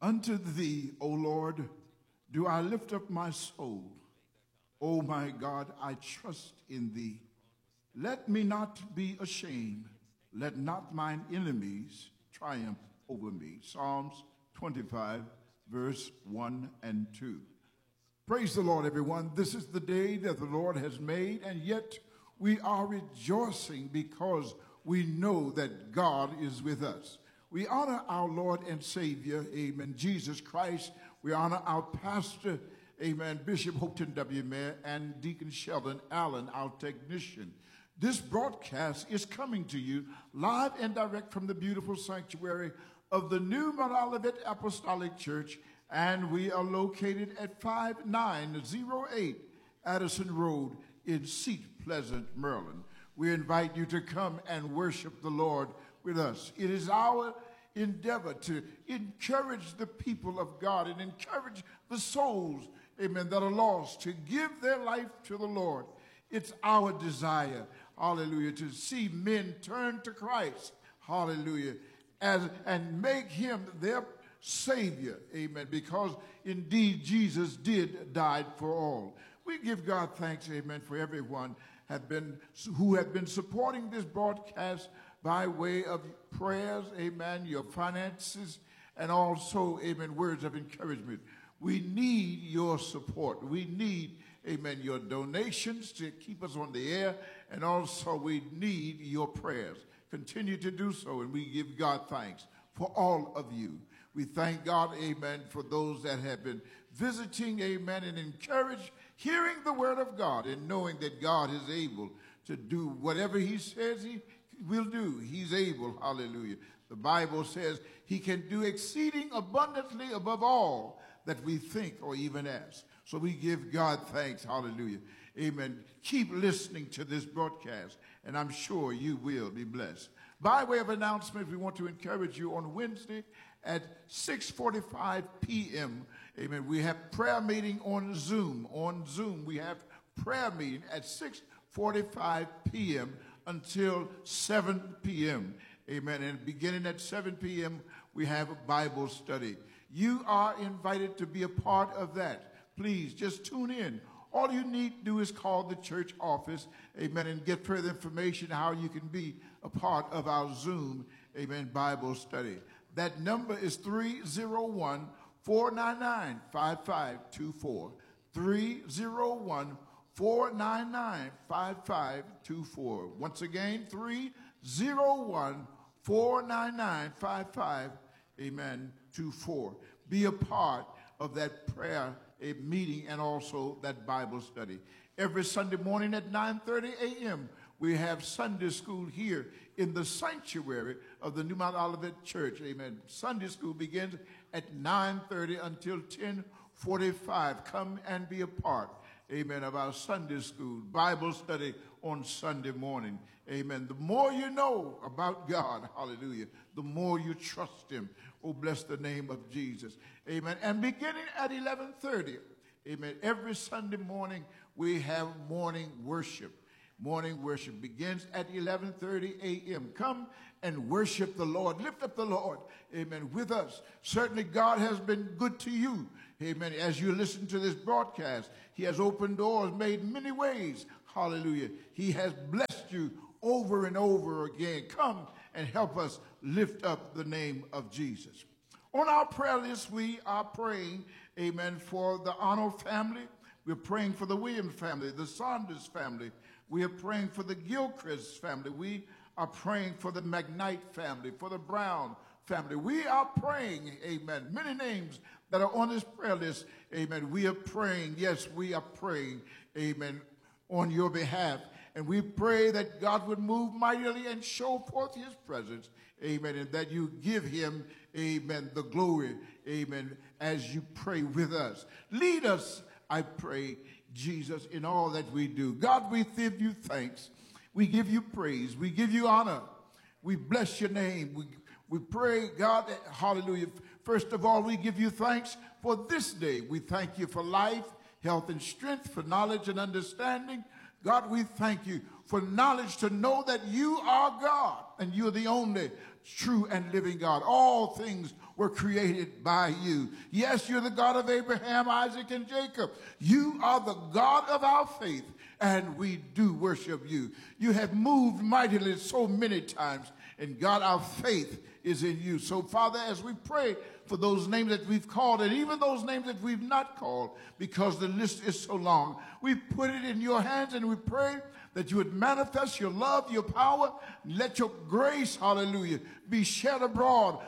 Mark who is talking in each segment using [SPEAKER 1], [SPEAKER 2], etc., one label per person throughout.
[SPEAKER 1] Unto thee, O Lord, do I lift up my soul. O my God, I trust in thee. Let me not be ashamed. Let not mine enemies triumph over me. Psalms 25, verse 1 and 2. Praise the Lord, everyone. This is the day that the Lord has made, and yet we are rejoicing because we know that God is with us. We honor our Lord and Savior, amen, Jesus Christ. We honor our pastor, amen, Bishop Houghton W. Mayer, and Deacon Sheldon Allen, our technician. This broadcast is coming to you live and direct from the beautiful sanctuary of the New Mount Olivet Apostolic Church, and we are located at 5908 Addison Road in Seat Pleasant, Maryland. We invite you to come and worship the Lord with us. It is our endeavor to encourage the people of God and encourage the souls, amen, that are lost, to give their life to the Lord. It's our desire, hallelujah, to see men turn to Christ, hallelujah, and make him their Savior, amen, because indeed Jesus did die for all. We give God thanks, amen, for everyone who have been supporting this broadcast by way of prayers, amen, your finances, and also, amen, words of encouragement. We need your support. We need, amen, your donations to keep us on the air, and also we need your prayers. Continue to do so, and we give God thanks for all of you. We thank God, amen, for those that have been visiting, amen, and encouraged, hearing the word of God and knowing that God is able to do whatever he says he will do. He's able, hallelujah. The Bible says he can do exceeding abundantly above all that we think or even ask. So we give God thanks, hallelujah. Amen. Keep listening to this broadcast, and I'm sure you will be blessed. By way of announcement, we want to encourage you on Wednesday at 6:45 p.m. Amen. We have prayer meeting on Zoom. On Zoom, we have prayer meeting at 6:45 p.m. until 7 p.m. Amen. And beginning at 7 p.m., we have a Bible study. You are invited to be a part of that. Please just tune in. All you need to do is call the church office, amen, and get further information how you can be a part of our Zoom, amen, Bible study. That number is 301-499-5524. 301-499-5524. Once again, 301-499-55, amen, 24. Be a part of that prayer meeting and also that Bible study. Every Sunday morning at 9:30 a.m., we have Sunday school here in the sanctuary of the New Mount Olivet Church. Amen. Sunday school begins at 9:30 until 10:45. Come and be a part, amen, of our Sunday school Bible study on Sunday morning. Amen. The more you know about God, hallelujah, the more you trust him. Oh, bless the name of Jesus. Amen. And beginning at 11:30, amen, every Sunday morning we have morning worship. Morning worship begins at 11:30 a.m. Come and worship the Lord. Lift up the Lord, amen, with us. Certainly God has been good to you, amen. As you listen to this broadcast, he has opened doors, made many ways, hallelujah. He has blessed you over and over again. Come and help us lift up the name of Jesus. On our prayer list, we are praying, amen, for the Arnold family. We're praying for the Williams family, the Saunders family. We are praying for the Gilchrist family. We are praying for the McKnight family, for the Brown family. We are praying, amen, many names that are on this prayer list, amen. We are praying, yes, we are praying, amen, on your behalf. And we pray that God would move mightily and show forth his presence, amen, and that you give him, amen, the glory, amen, as you pray with us. Lead us, I pray, Jesus, in all that we do. God, we give you thanks. We give you praise. We give you honor. We bless your name. We pray, God, hallelujah. First of all, we give you thanks for this day. We thank you for life, health, and strength, for knowledge and understanding. God, we thank you for knowledge to know that you are God and you're the only true and living God. All things were created by you. Yes, you're the God of Abraham, Isaac, and Jacob. You are the God of our faith, and we do worship you. You have moved mightily so many times, and God, our faith is in you. So, Father, as we pray for those names that we've called, and even those names that we've not called, because the list is so long, we put it in your hands, and we pray that you would manifest your love, your power. Let your grace, hallelujah, be shed abroad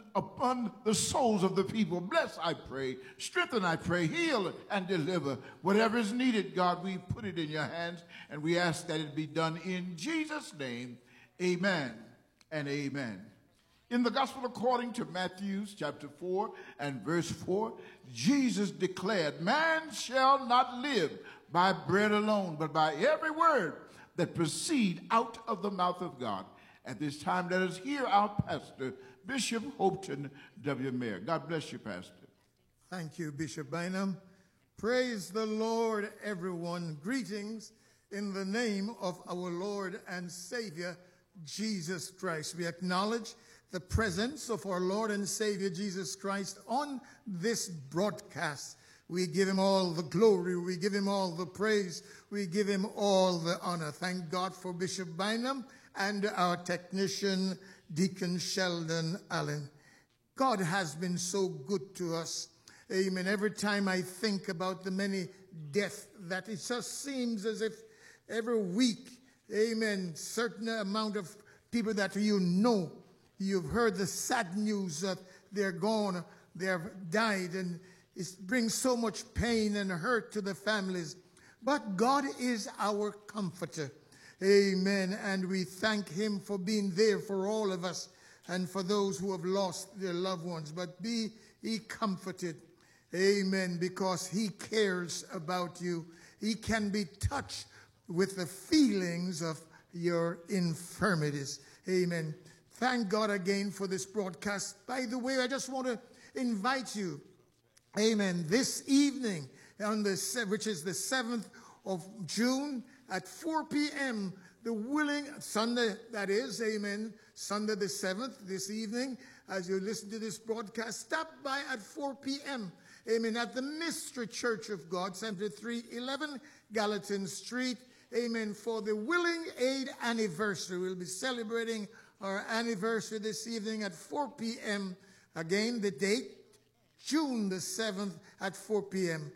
[SPEAKER 1] upon the souls of the people. Bless, I pray. Strengthen, I pray. Heal and deliver. Whatever is needed, God, we put it in your hands, and we ask that it be done in Jesus' name. Amen and amen. In the gospel according to Matthew chapter 4 and verse 4, Jesus declared, man shall not live by bread alone, but by every word that proceed out of the mouth of God. At this time, let us hear our pastor, Bishop Hopeton W. Mayer. God bless you, Pastor.
[SPEAKER 2] Thank you, Bishop Bynum. Praise the Lord, everyone. Greetings in the name of our Lord and Savior, Jesus Christ. We acknowledge the presence of our Lord and Savior, Jesus Christ, on this broadcast. We give him all the glory. We give him all the praise. We give him all the honor. Thank God for Bishop Bynum and our technician, Deacon Sheldon Allen. God has been so good to us. Amen. Every time I think about the many deaths, that it just seems as if every week, amen, certain amount of people that you know, you've heard the sad news that they're gone, they have died, and it brings so much pain and hurt to the families. But God is our comforter. Amen. And we thank him for being there for all of us and for those who have lost their loved ones. But be ye comforted. Amen. Because he cares about you. He can be touched with the feelings of your infirmities. Amen. Thank God again for this broadcast. By the way, I just want to invite you, amen, this evening, which is the 7th of June at 4 p.m., the willing, Sunday that is, amen, Sunday the 7th, this evening, as you listen to this broadcast, stop by at 4 p.m., amen, at the Mystery Church of God, 7311 Gallatin Street, amen, for the Willing Aid anniversary. We'll be celebrating our anniversary this evening at 4 p.m. Again, the date, June the 7th at 4 p.m.,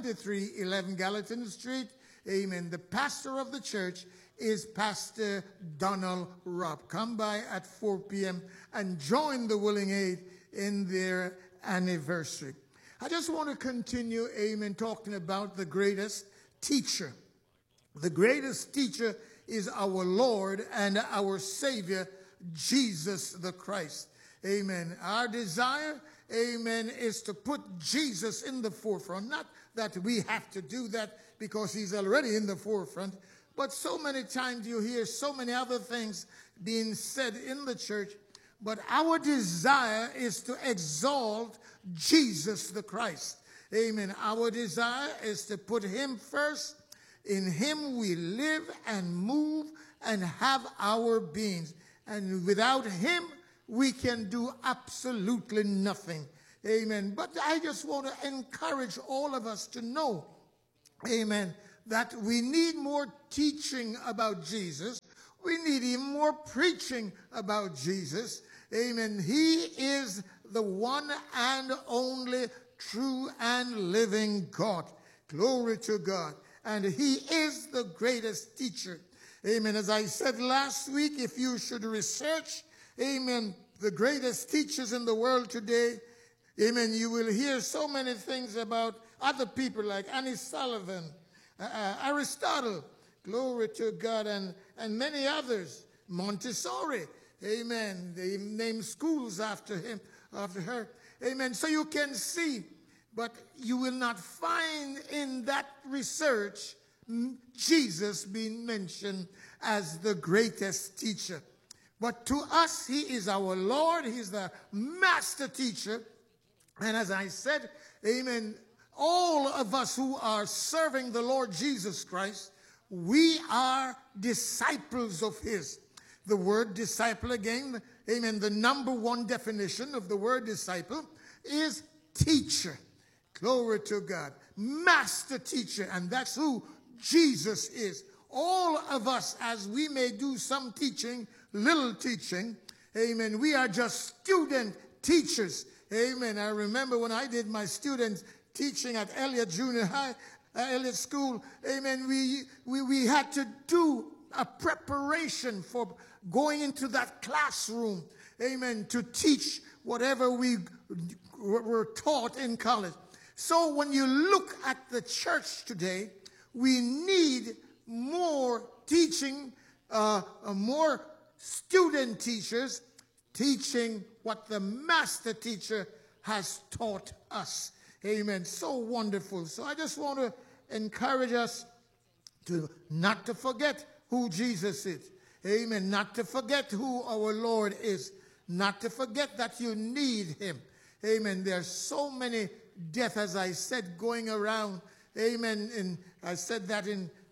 [SPEAKER 2] 7311 Gallatin Street. Amen. The pastor of the church is Pastor Donald Robb. Come by at 4 p.m. and join the Willing Aid in their anniversary. I just want to continue, amen, talking about the greatest teacher. The greatest teacher is our Lord and our Savior, Jesus the Christ. Amen. Our desire, amen, is to put Jesus in the forefront. Not that we have to do that because he's already in the forefront, but so many times you hear so many other things being said in the church. But our desire is to exalt Jesus the Christ. Amen. Our desire is to put him first. In him we live and move and have our beings. And without him, we can do absolutely nothing. Amen. But I just want to encourage all of us to know, amen, that we need more teaching about Jesus. We need even more preaching about Jesus. Amen. He is the one and only true and living God. Glory to God. And he is the greatest teacher. Amen. As I said last week, if you should research, amen, the greatest teachers in the world today, amen, you will hear so many things about other people like Annie Sullivan, Aristotle, glory to God, and many others, Montessori, amen. They name schools after him, after her, amen. So you can see, but you will not find in that research Jesus being mentioned as the greatest teacher. But to us, he is our Lord. He's the master teacher. And as I said, amen, all of us who are serving the Lord Jesus Christ, we are disciples of his. The word disciple again, amen, the number one definition of the word disciple is teacher. Glory to God. Master teacher, and that's who Jesus is. All of us, as we may do some teaching, little teaching, amen, we are just student teachers. Amen. I remember when I did my student teaching at Elliott Junior High, Elliott School, amen, we had to do a preparation for going into that classroom, amen, to teach whatever we were taught in college. So when you look at the church today, we need more teaching, more student teachers teaching what the master teacher has taught us. Amen. So wonderful. So I just want to encourage us to not to forget who Jesus is. Amen. Not to forget who our Lord is. Not to forget that you need him. Amen. There's so many deaths, as I said, going around. Amen. And I said that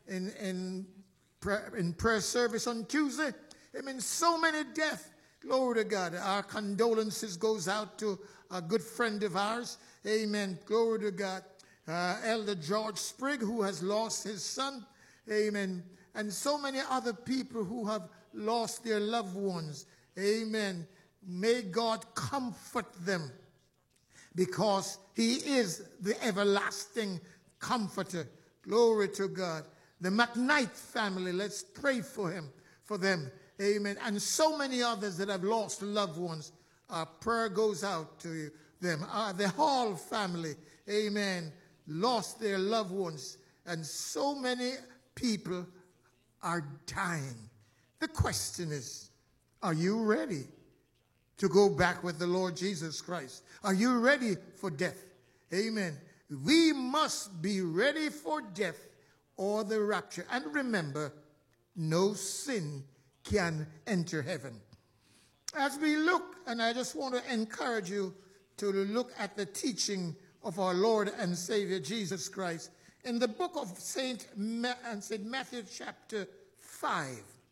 [SPEAKER 2] in prayer service on Tuesday. Amen. So many deaths. Glory to God. Our condolences goes out to a good friend of ours. Amen. Glory to God. Elder George Sprigg, who has lost his son. Amen. And so many other people who have lost their loved ones. Amen. May God comfort them, because he is the everlasting comforter. Glory to God. The McKnight family, let's pray for them. Amen. And so many others that have lost loved ones. Our prayer goes out to them. The Hall family, amen, lost their loved ones. And so many people are dying. The question is, are you ready to go back with the Lord Jesus Christ? Are you ready for death? Amen. We must be ready for death or the rapture. And remember, no sin can enter heaven. As we look, and I just want to encourage you to look at the teaching of our Lord and Savior Jesus Christ in the book of St. Matthew chapter 5.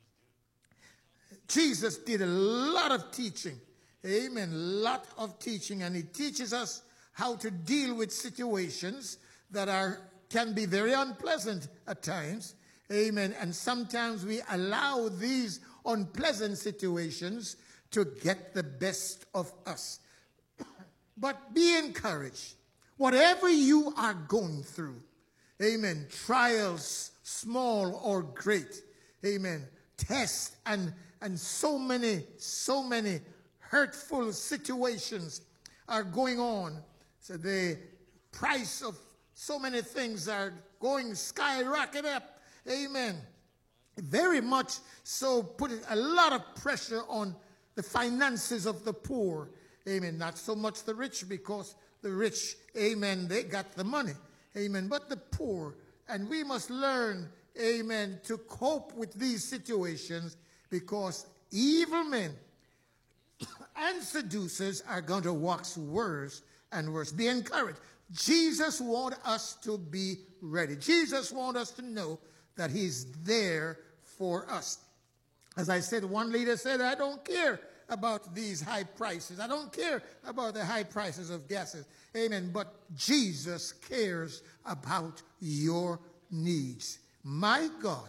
[SPEAKER 2] Jesus did a lot of teaching. Amen. Lot of teaching. And he teaches us how to deal with situations that can be very unpleasant at times. Amen. And sometimes we allow these unpleasant situations to get the best of us. But be encouraged. Whatever you are going through, amen, trials, small or great, amen, tests and so many hurtful situations are going on. So the price of so many things are going skyrocket up. Amen. Very much so, putting a lot of pressure on the finances of the poor. Amen. Not so much the rich, because the rich, amen, they got the money. Amen. But the poor. And we must learn, amen, to cope with these situations, because evil men and seducers are going to wax worse and worse. Be encouraged. Jesus wants us to be ready. Jesus wants us to know that he's there for us. As I said, one leader said, I don't care about these high prices. I don't care about the high prices of gases. Amen. But Jesus cares about your needs. My God,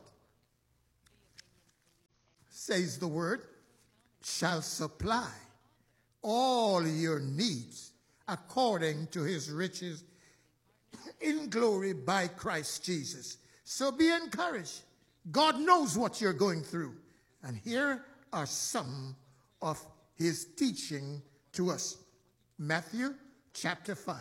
[SPEAKER 2] says the word, shall supply all your needs according to his riches in glory by Christ Jesus. So be encouraged. God knows what you're going through. And here are some of his teaching to us. Matthew chapter 5.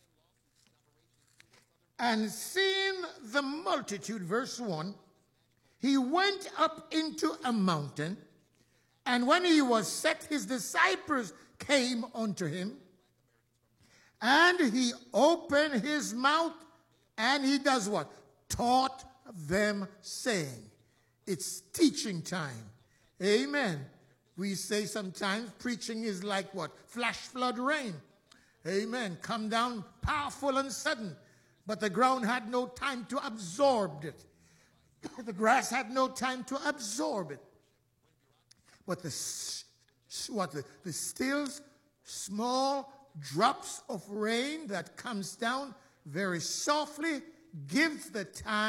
[SPEAKER 2] And seeing the multitude, verse 1, he went up into a mountain, and when he was set, his disciples came unto him, and he opened his mouth, and he does what? Taught them, saying, it's teaching time. Amen. We say sometimes preaching is like what? Flash flood rain. Amen. Come down powerful and sudden. But the ground had no time to absorb it. The grass had no time to absorb it. But the the still small drops of rain that comes down very softly, gives the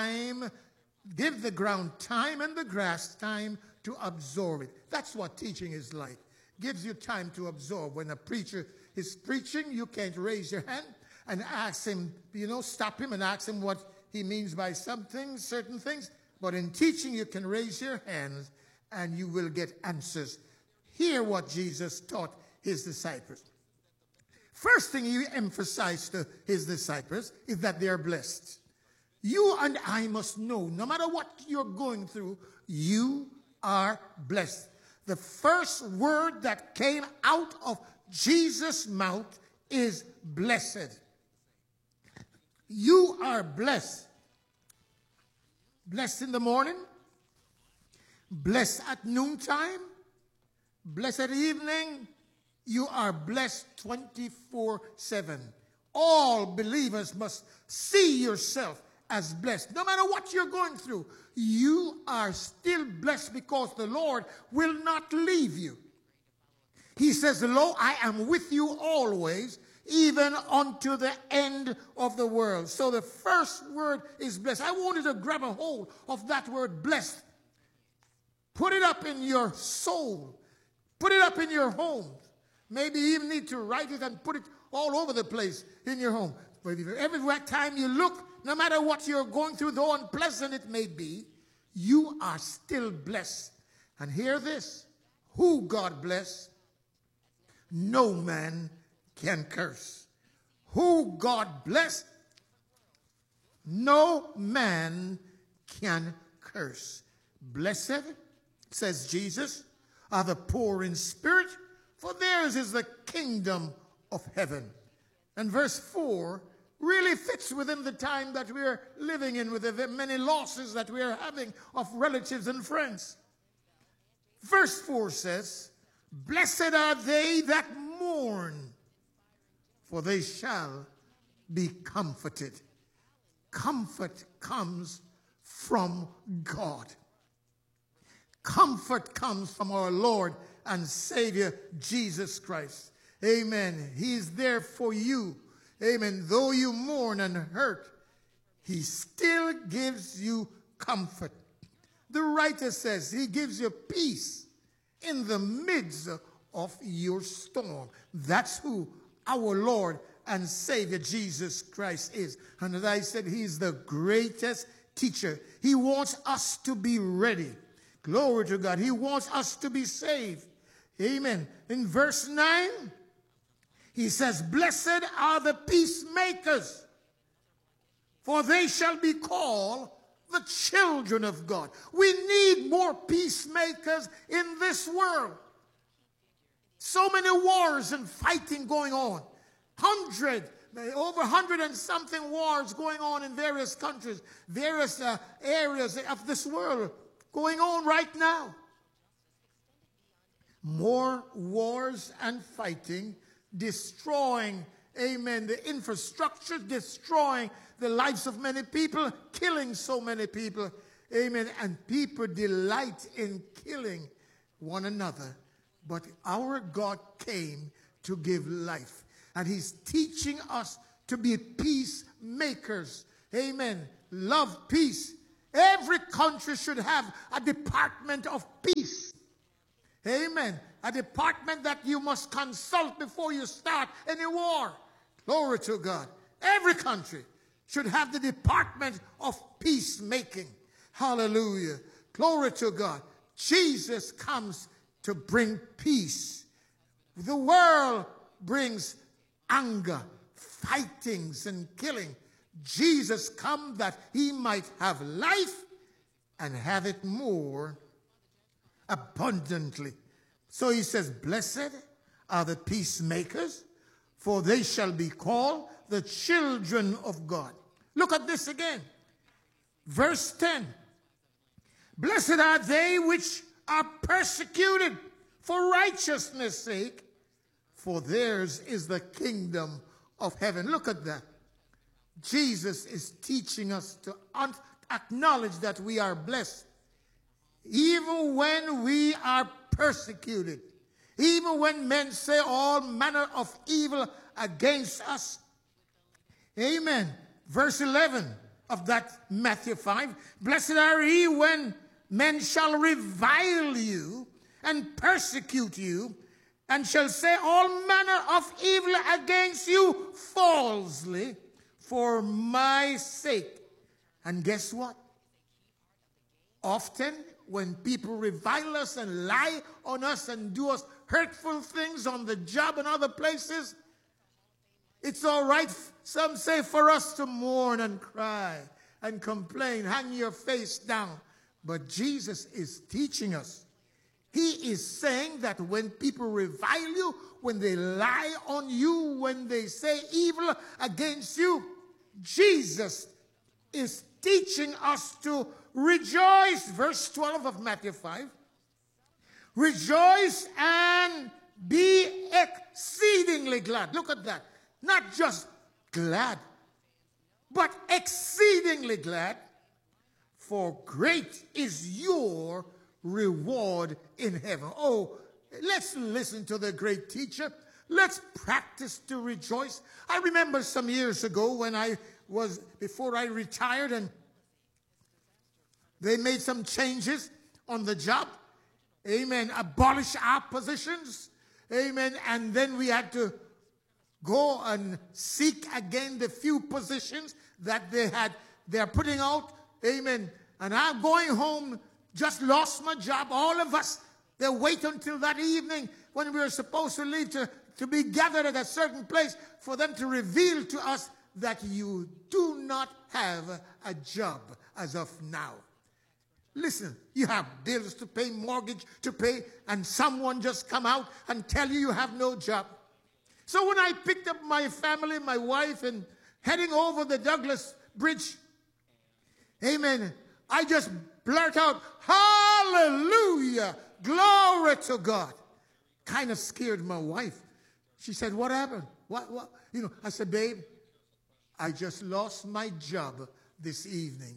[SPEAKER 2] ground time and the grass time to absorb it. That's what teaching is like. Gives you time to absorb. When a preacher is preaching, you can't raise your hand and ask him, stop him and ask him what he means by certain things. But in teaching, you can raise your hands and you will get answers. Hear what Jesus taught his disciples. First thing he emphasized to his disciples is that they are blessed. You and I must know, no matter what you're going through, you are blessed. The first word that came out of Jesus' mouth is blessed. You are blessed. Blessed in the morning, blessed at noontime, blessed at evening. You are blessed 24/7. All believers must see yourself as blessed. No matter what you're going through, you are still blessed because the Lord will not leave you. He says, "Lo, I am with you always, even unto the end of the world." So the first word is blessed. I want you to grab a hold of that word blessed. Put it up in your soul. Put it up in your home. Maybe you even need to write it and put it all over the place in your home. But every time you look, no matter what you're going through, though unpleasant it may be, you are still blessed. And hear this, who God bless, no man can curse. Who God bless, no man can curse. Blessed, says Jesus, are the poor in spirit, for theirs is the kingdom of heaven. And verse 4 really fits within the time that we're living in, with the many losses that we're having of relatives and friends. Verse 4 says, "Blessed are they that mourn, for they shall be comforted." Comfort comes from God. Comfort comes from our Lord and Savior, Jesus Christ. Amen. He's there for you. Amen. Though you mourn and hurt, he still gives you comfort. The writer says he gives you peace in the midst of your storm. That's who our Lord and Savior Jesus Christ is. And as I said, he's the greatest teacher. He wants us to be ready. Glory to God. He wants us to be saved. Amen. In verse 9, he says, "Blessed are the peacemakers, for they shall be called the children of God." We need more peacemakers in this world. So many wars and fighting going on. Over 100 and something wars going on in various countries, various areas of this world going on right now. More wars and fighting, destroying, amen, the infrastructure, destroying the lives of many people, killing so many people, amen, and people delight in killing one another. But our God came to give life, and he's teaching us to be peacemakers. Amen. Love peace. Every country should have a department of peace. Amen. A department that you must consult before you start any war. Glory to God. Every country should have the department of peacemaking. Hallelujah. Glory to God. Jesus comes to bring peace. The world brings anger, fightings, and killing. Jesus come that he might have life and have it more abundantly. So he says, "Blessed are the peacemakers, for they shall be called the children of God." Look at this again. Verse 10. "Blessed are they which are persecuted for righteousness' sake, for theirs is the kingdom of heaven." Look at that. Jesus is teaching us to acknowledge that we are blessed. Even when we are persecuted, even when men say all manner of evil against us. Amen. Verse 11 of that Matthew 5. Blessed are ye when men shall revile you and persecute you, and shall say all manner of evil against you falsely for my sake. And guess what? Often when people revile us and lie on us and do us hurtful things on the job and other places, it's all right, some say, for us to mourn and cry and complain, hang your face down. But Jesus is teaching us. He is saying that when people revile you, when they lie on you, when they say evil against you, Jesus is teaching us to rejoice. Verse 12 of Matthew 5. Rejoice and be exceedingly glad. Look at that. Not just glad, but exceedingly glad, for great is your reward in heaven. Oh, let's listen to the great teacher. Let's practice to rejoice. I remember some years ago when before I retired, and they made some changes on the job. Amen. Abolish our positions. Amen. And then we had to go and seek again the few positions that they're putting out. Amen. And I'm going home, just lost my job. All of us, they wait until that evening when we were supposed to leave to be gathered at a certain place for them to reveal to us that you do not have a job as of now. Listen, you have bills to pay, mortgage to pay, and someone just come out and tell you have no job. So when I picked up my family, my wife, and heading over the Douglas Bridge, amen, I just blurt out, hallelujah, glory to God. Kind of scared my wife. She said, what happened? What? You know, I said, babe, I just lost my job this evening.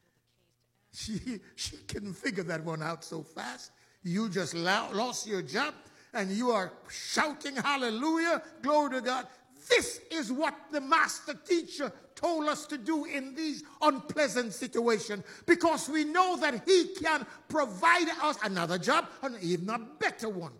[SPEAKER 2] She couldn't figure that one out so fast. You just lost your job, and you are shouting hallelujah, glory to God. This is what the master teacher told us to do in these unpleasant situations, because we know that he can provide us another job, and even a better one.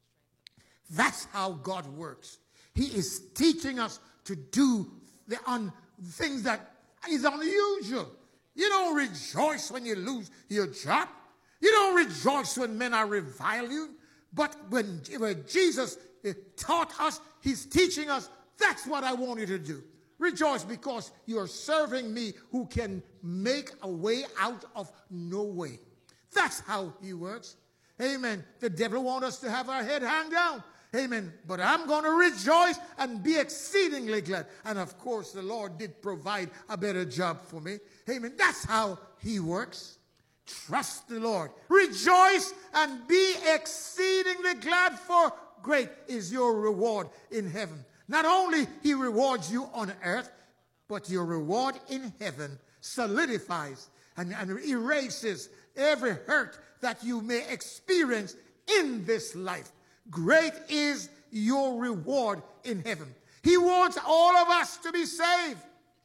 [SPEAKER 2] That's how God works. He is teaching us to do the things that is unusual. You don't rejoice when you lose your job. You don't rejoice when men are revile you. But when Jesus taught us, he's teaching us, that's what I want you to do. Rejoice because you are serving me who can make a way out of no way. That's how he works. Amen. The devil wants us to have our head hang down. Amen. But I'm going to rejoice and be exceedingly glad. And of course, the Lord did provide a better job for me. Amen. That's how he works. Trust the Lord. Rejoice and be exceedingly glad, for great is your reward in heaven. Not only he rewards you on earth, but your reward in heaven solidifies and erases every hurt that you may experience in this life. Great is your reward in heaven. He wants all of us to be saved.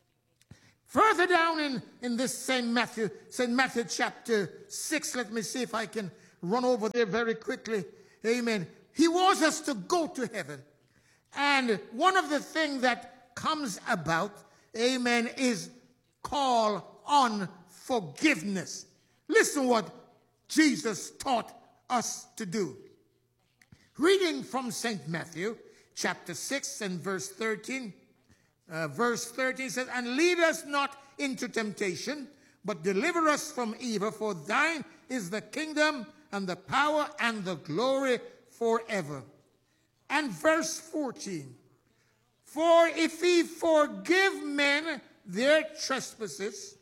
[SPEAKER 2] Further down in this same Matthew, St. Matthew chapter 6, let me see if I can run over there very quickly. Amen. He wants us to go to heaven. And one of the things that comes about, amen, is call on forgiveness. Listen what Jesus taught us to do. Reading from St. Matthew chapter 6 and verse 13. Verse 13 says, and lead us not into temptation, but deliver us from evil. For thine is the kingdom and the power and the glory forever. And verse 14. For if ye forgive men their trespasses,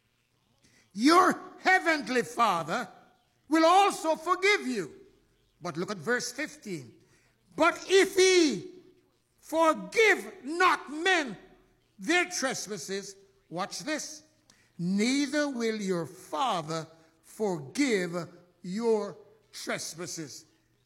[SPEAKER 2] your heavenly Father will also forgive you. But look at verse 15. But if ye forgive not men their trespasses, watch this, neither will your Father forgive your trespasses.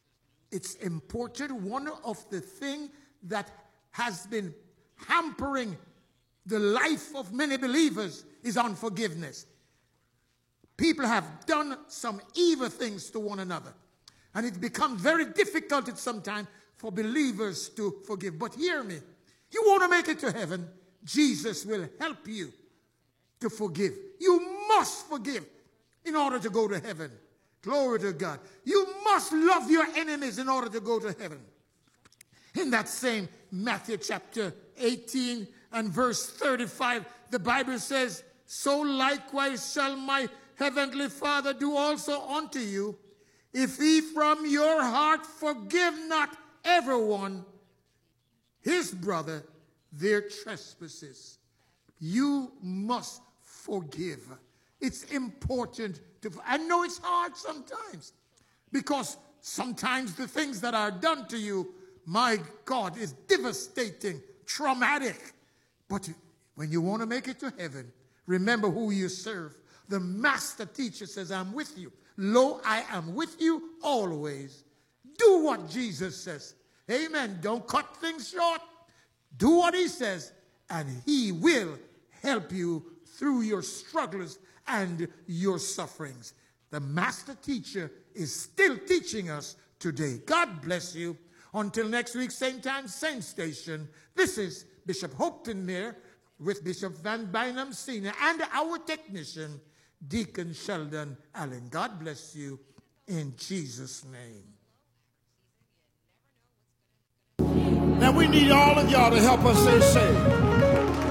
[SPEAKER 2] it's important. One of the things that has been hampering the life of many believers is unforgiveness. People have done some evil things to one another. And it becomes very difficult at sometimes for believers to forgive. But hear me. You want to make it to heaven, Jesus will help you to forgive. You must forgive in order to go to heaven. Glory to God. You must love your enemies in order to go to heaven. In that same Matthew chapter 18 and verse 35, the Bible says, so likewise shall my heavenly Father do also unto you, if ye from your heart forgive not everyone his brother their trespasses. You must forgive. It's important to, I know it's hard sometimes, because sometimes the things that are done to you, my God, is devastating, traumatic. But when you want to make it to heaven, remember who you serve. The master teacher says, I'm with you. Lo, I am with you always. Do what Jesus says. Amen. Don't cut things short. Do what he says, and he will help you through your struggles and your sufferings. The master teacher is still teaching us today. God bless you. Until next week, same time, same station. This is Bishop Hopton Meir with Bishop Van Bynum Sr. and our technician, Deacon Sheldon Allen. God bless you in Jesus' name.
[SPEAKER 1] Now we need all of y'all to help us say,